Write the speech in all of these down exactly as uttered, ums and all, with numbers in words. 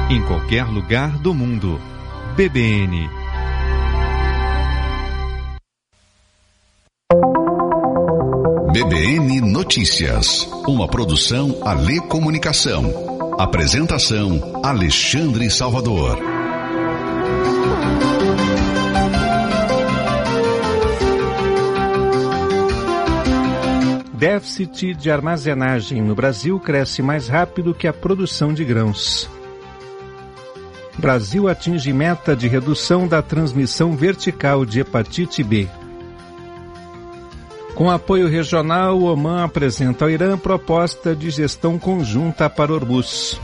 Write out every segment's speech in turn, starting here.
em qualquer lugar do mundo. B B N. B B N Notícias, uma produção Alê Comunicação. Apresentação Alexandre Salvador. Déficit de armazenagem no Brasil cresce mais rápido que a produção de grãos. Brasil atinge meta de redução da transmissão vertical de hepatite B. Com apoio regional, o Oman apresenta ao Irã proposta de gestão conjunta para Hormuz.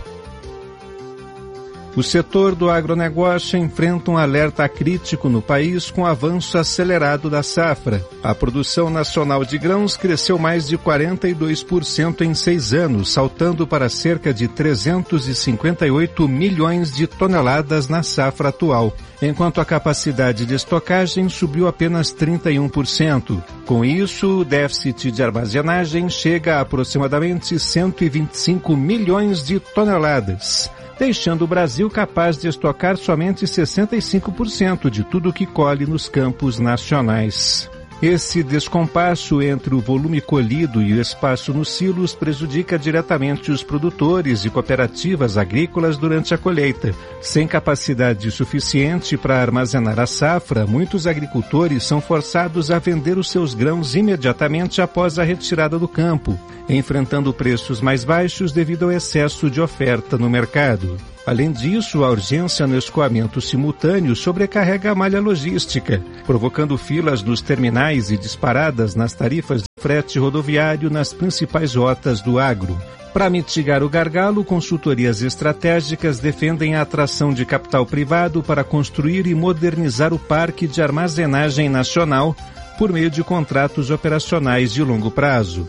O setor do agronegócio enfrenta um alerta crítico no país com o avanço acelerado da safra. A produção nacional de grãos cresceu mais de quarenta e dois por cento em seis anos, saltando para cerca de trezentos e cinquenta e oito milhões de toneladas na safra atual, enquanto a capacidade de estocagem subiu apenas trinta e um por cento. Com isso, o déficit de armazenagem chega a aproximadamente cento e vinte e cinco milhões de toneladas, deixando o Brasil capaz de estocar somente sessenta e cinco por cento de tudo que colhe nos campos nacionais. Esse descompasso entre o volume colhido e o espaço nos silos prejudica diretamente os produtores e cooperativas agrícolas durante a colheita. Sem capacidade suficiente para armazenar a safra, muitos agricultores são forçados a vender os seus grãos imediatamente após a retirada do campo, enfrentando preços mais baixos devido ao excesso de oferta no mercado. Além disso, a urgência no escoamento simultâneo sobrecarrega a malha logística, provocando filas nos terminais e disparadas nas tarifas de frete rodoviário nas principais rotas do agro. Para mitigar o gargalo, consultorias estratégicas defendem a atração de capital privado para construir e modernizar o parque de armazenagem nacional por meio de contratos operacionais de longo prazo.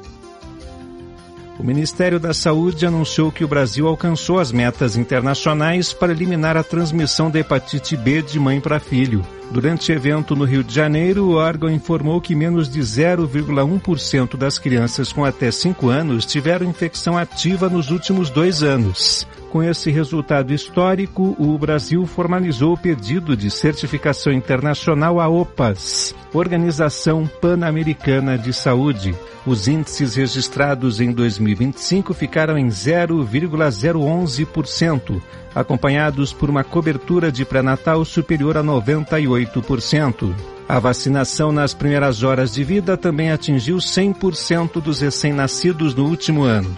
O Ministério da Saúde anunciou que o Brasil alcançou as metas internacionais para eliminar a transmissão da hepatite B de mãe para filho. Durante evento no Rio de Janeiro, o órgão informou que menos de zero vírgula um por cento das crianças com até cinco anos tiveram infecção ativa nos últimos dois anos. Com esse resultado histórico, o Brasil formalizou o pedido de certificação internacional à O P A S, Organização Pan-Americana de Saúde. Os índices registrados em dois mil e vinte e cinco ficaram em zero vírgula zero onze por cento, acompanhados por uma cobertura de pré-natal superior a noventa e oito por cento. A vacinação nas primeiras horas de vida também atingiu cem por cento dos recém-nascidos no último ano.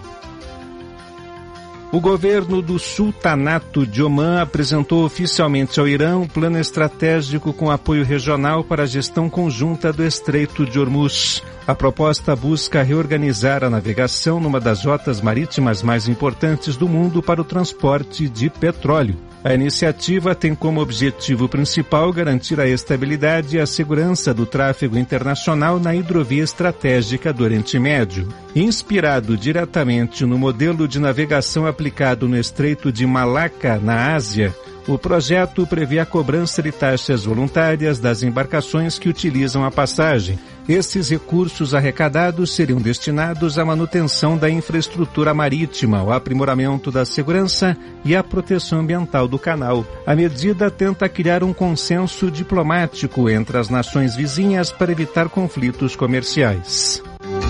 O governo do Sultanato de Omã apresentou oficialmente ao Irã um plano estratégico com apoio regional para a gestão conjunta do Estreito de Hormuz. A proposta busca reorganizar a navegação numa das rotas marítimas mais importantes do mundo para o transporte de petróleo. A iniciativa tem como objetivo principal garantir a estabilidade e a segurança do tráfego internacional na hidrovia estratégica do Oriente Médio. Inspirado diretamente no modelo de navegação aplicado no Estreito de Malaca, na Ásia, o projeto prevê a cobrança de taxas voluntárias das embarcações que utilizam a passagem. Esses recursos arrecadados seriam destinados à manutenção da infraestrutura marítima, ao aprimoramento da segurança e à proteção ambiental do canal. A medida tenta criar um consenso diplomático entre as nações vizinhas para evitar conflitos comerciais.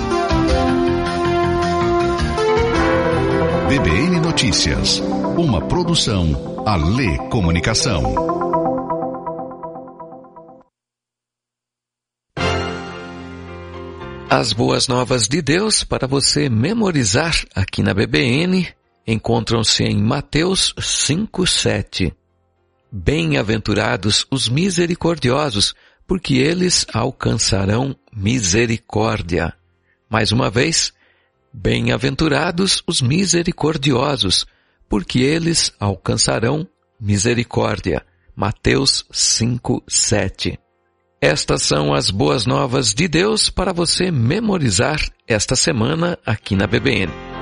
B B N Notícias, uma produção Alê Comunicação. As boas novas de Deus para você memorizar aqui na B B N encontram-se em Mateus cinco, sete. Bem-aventurados os misericordiosos, porque eles alcançarão misericórdia. Mais uma vez, bem-aventurados os misericordiosos, porque eles alcançarão misericórdia. Mateus cinco, sete. Estas são as boas novas de Deus para você memorizar esta semana aqui na B B N.